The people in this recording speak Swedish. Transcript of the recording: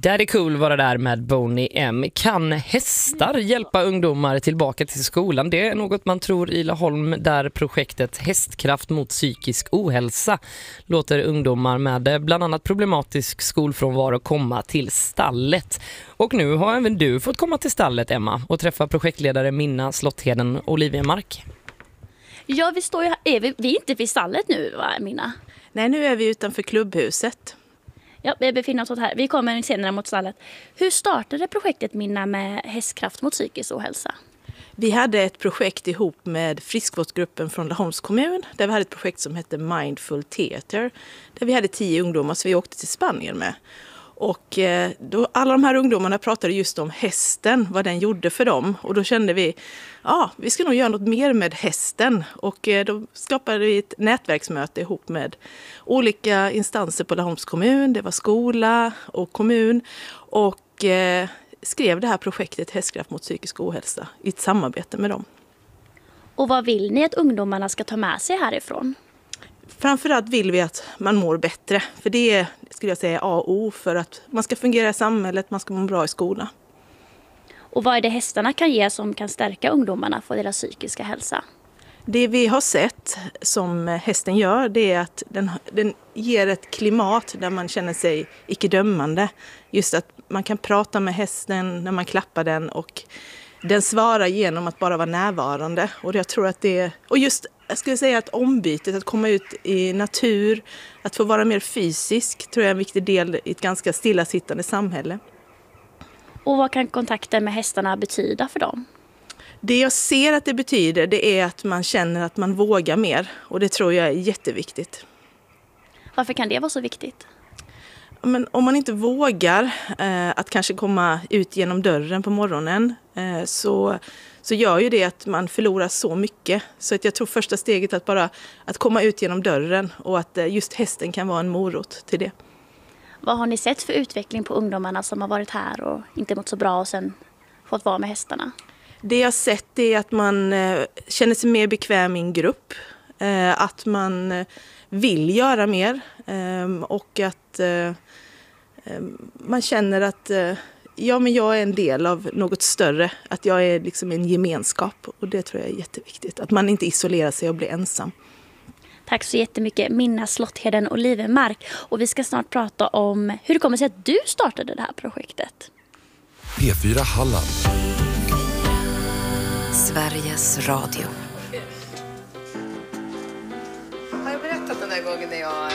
Daddy Cool var det där med Boney M. Kan hästar hjälpa ungdomar tillbaka till skolan? Det är något man tror i Laholm, där projektet Hästkraft mot psykisk ohälsa låter ungdomar med bland annat problematisk skolfrånvaro komma till stallet. Och nu har även du fått komma till stallet, Emma, och träffa projektledare Minna Slottheden Olivemark. Ja, vi står ju här. Vi är inte vid stallet nu, va, Minna? Nej, nu är vi utanför klubbhuset. Ja, vi befinner oss här. Vi kommer senare mot stallet. Hur startade projektet Minna med Hästkraft mot psykisk ohälsa? Vi hade ett projekt ihop med friskvårdsgruppen från Laholms kommun. Där vi hade ett projekt som hette Mindful Theater. Där vi hade 10 ungdomar som vi åkte till Spanien med. Och då, alla de här ungdomarna pratade just om hästen, vad den gjorde för dem. Och då kände vi, vi ska nog göra något mer med hästen. Och då skapade vi ett nätverksmöte ihop med olika instanser på Laholms kommun. Det var skola och kommun. Och skrev det här projektet Hästkraft mot psykisk ohälsa i ett samarbete med dem. Och vad vill ni att ungdomarna ska ta med sig härifrån? Framförallt vill vi att man mår bättre. För det är, skulle jag säga, A och O för att man ska fungera i samhället, man ska må bra i skolan. Och vad är det hästarna kan ge som kan stärka ungdomarna för deras psykiska hälsa? Det vi har sett som hästen gör, det är att den ger ett klimat där man känner sig icke-dömande. Just att man kan prata med hästen när man klappar den och den svarar genom att bara vara närvarande. Och jag tror att det, och just jag skulle säga att ombytet, att komma ut i natur, att få vara mer fysisk, tror jag är en viktig del i ett ganska stillasittande samhälle. Och vad kan kontakten med hästarna betyda för dem? Det jag ser att det betyder, det är att man känner att man vågar mer. Och det tror jag är jätteviktigt. Varför kan det vara så viktigt? Men om man inte vågar att kanske komma ut genom dörren på morgonen så gör ju det att man förlorar så mycket. Så att jag tror första steget är att komma ut genom dörren och att just hästen kan vara en morot till det. Vad har ni sett för utveckling på ungdomarna som har varit här och inte mått så bra och sen fått vara med hästarna? Det jag har sett är att man känner sig mer bekväm i en grupp. Att man vill göra mer och att man känner att men jag är en del av något större. Att jag är liksom en gemenskap, och det tror jag är jätteviktigt. Att man inte isolerar sig och blir ensam. Tack så jättemycket, Minna Slottheden Olivemark. Och vi ska snart prata om hur det kommer sig att du startade det här projektet. P4 Halland. Sveriges Radio. Har jag berättat den där gången när jag